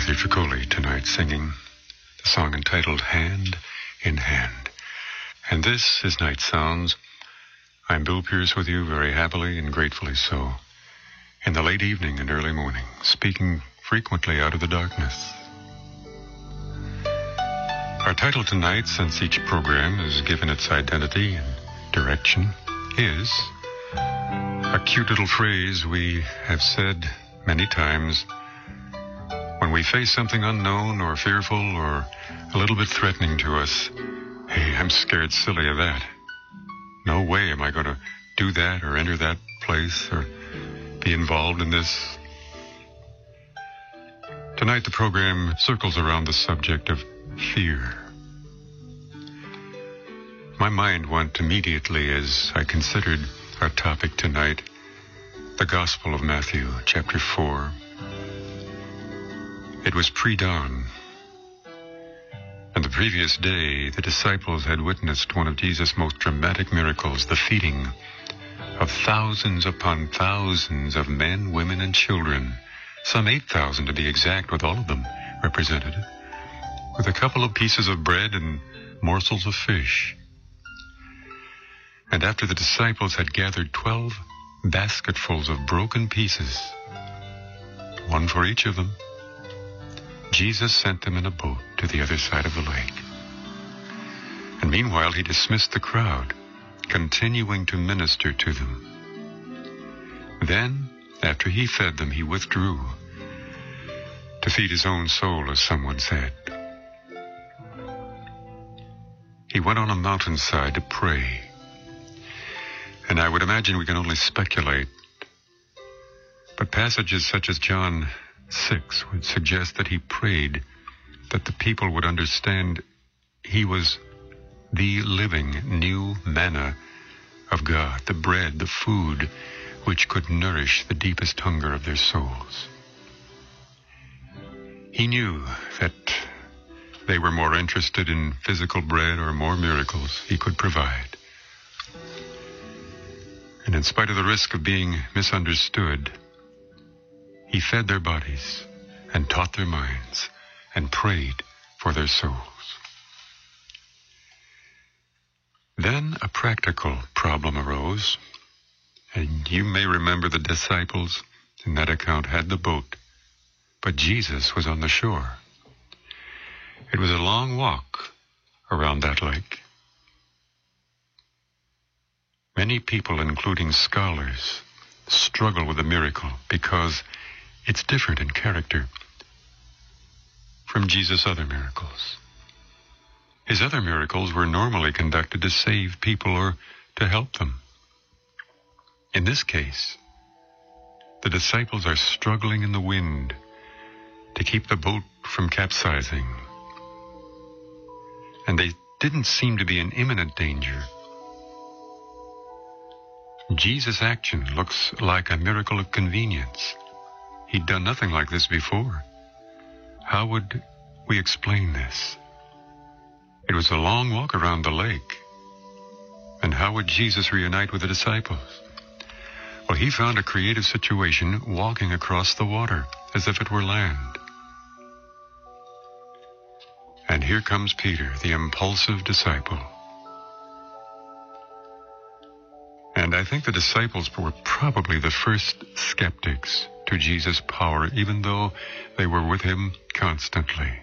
Matthew Tricoli tonight singing the song entitled Hand in Hand. And this is Night Sounds. I'm Bill Pierce with you very happily and gratefully so, in the late evening and early morning, speaking frequently out of the darkness. Our title tonight, since each program is given its identity and direction, is a cute little phrase we have said many times when we face something unknown or fearful or a little bit threatening to us. Hey, I'm scared silly of that. No way am I going to do that or enter that place or be involved in this. Tonight the program circles around the subject of fear. My mind went immediately, as I considered our topic tonight, the Gospel of Matthew, chapter 4. It was pre-dawn, and the previous day the disciples had witnessed one of Jesus' most dramatic miracles, the feeding of thousands upon thousands of men, women, and children, some 8,000 to be exact, with all of them represented, with a couple of pieces of bread and morsels of fish. And after the disciples had gathered 12 basketfuls of broken pieces, one for each of them, Jesus sent them in a boat to the other side of the lake. And meanwhile he dismissed the crowd, continuing to minister to them. Then, after he fed them, he withdrew to feed his own soul, as someone said. He went on a mountainside to pray. And I would imagine we can only speculate, but passages such as John 6 would suggest that he prayed that the people would understand he was the living new manna of God, the bread, the food which could nourish the deepest hunger of their souls. He knew that they were more interested in physical bread or more miracles he could provide. And in spite of the risk of being misunderstood, he fed their bodies and taught their minds and prayed for their souls. Then a practical problem arose, and you may remember the disciples in that account had the boat, but Jesus was on the shore. It was a long walk around that lake. Many people, including scholars, struggle with the miracle because it's different in character from Jesus' other miracles. His other miracles were normally conducted to save people or to help them. In this case, the disciples are struggling in the wind to keep the boat from capsizing. And they didn't seem to be in imminent danger. Jesus' action looks like a miracle of convenience. He'd done nothing like this before. How would we explain this? It was a long walk around the lake. And how would Jesus reunite with the disciples? Well, he found a creative situation walking across the water as if it were land. And here comes Peter, the impulsive disciple. And I think the disciples were probably the first skeptics to Jesus' power, even though they were with him constantly.